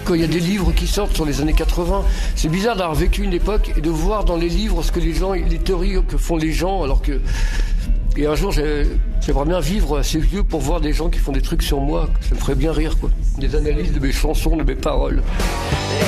quand il y a des livres qui sortent sur les années 80. C'est bizarre d'avoir vécu une époque et de voir dans les livres ce que les gens, les théories que font les gens, alors que... Et un jour, j'aimerais bien vivre assez vieux pour voir des gens qui font des trucs sur moi. Ça me ferait bien rire, quoi. Des analyses de mes chansons, de mes paroles.